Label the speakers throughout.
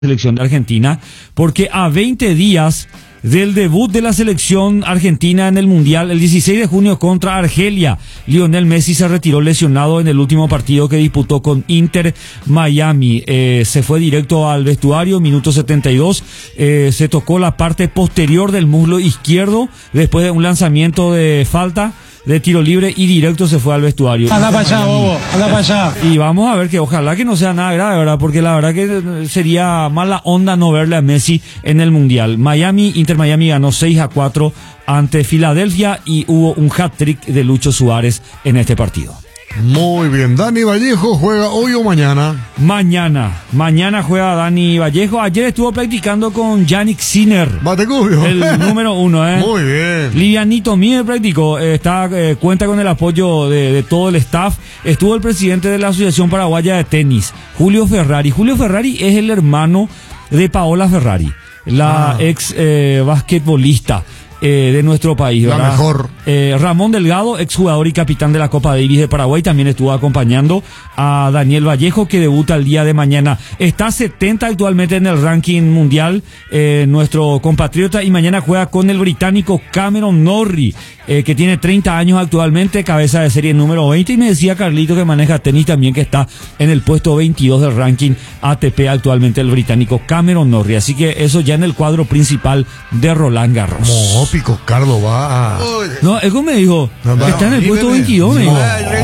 Speaker 1: selección de Argentina, porque a 20 días del debut de la selección argentina en el Mundial, el 16 de junio contra Argelia, Lionel Messi se retiró lesionado en el último partido que disputó con Inter Miami. Se fue directo al vestuario, minuto 72, se tocó la parte posterior del muslo izquierdo después de un lanzamiento de falta de tiro libre y directo se fue al vestuario.
Speaker 2: Anda para allá, bobo, anda para allá.
Speaker 1: Y vamos a ver que ojalá que no sea nada grave, ¿verdad? Porque la verdad que sería mala onda no verle a Messi en el Mundial. Inter Miami ganó 6-4 ante Filadelfia y hubo un hat-trick de Lucho Suárez en este partido.
Speaker 3: Muy bien, Dani Vallejo juega hoy o mañana.
Speaker 1: Mañana juega Dani Vallejo. Ayer estuvo practicando con Yannick Sinner.
Speaker 3: Batecubio.
Speaker 1: El número 1,
Speaker 3: Muy bien.
Speaker 1: Livianito Mie practicó. Cuenta con el apoyo de todo el staff. Estuvo el presidente de la Asociación Paraguaya de Tenis, Julio Ferrari. Julio Ferrari es el hermano de Paola Ferrari, la ex basquetbolista de nuestro país, ¿verdad?
Speaker 3: La mejor.
Speaker 1: Ramón Delgado, exjugador y capitán de la Copa Davis de Paraguay, también estuvo acompañando a Daniel Vallejo, que debuta el día de mañana. Está 70 actualmente en el ranking mundial, nuestro compatriota, y mañana juega con el británico Cameron Norrie, que tiene 30 años actualmente, cabeza de serie número 20, y me decía Carlito, que maneja tenis también, que está en el puesto 22 del ranking ATP actualmente, el británico Cameron Norrie. Así que eso ya en el cuadro principal de Roland Garros.
Speaker 3: Pico Carlos va a...
Speaker 1: No, eso me dijo, está en el puesto 22, me dijo.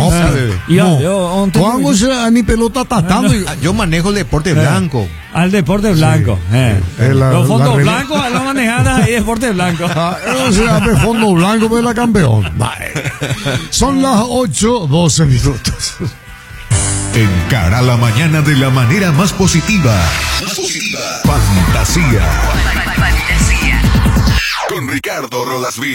Speaker 3: ¿Cómo se mi pelota tatando?
Speaker 4: Yo manejo el deporte blanco.
Speaker 1: Al deporte blanco. Los fondos blancos a la manejada y deporte blanco.
Speaker 3: Eso se llama fondo blanco, pero la campeón. Son las 8:12 minutos.
Speaker 5: Encara la mañana de la manera más positiva. Fantasía. Con Ricardo Rolasvín.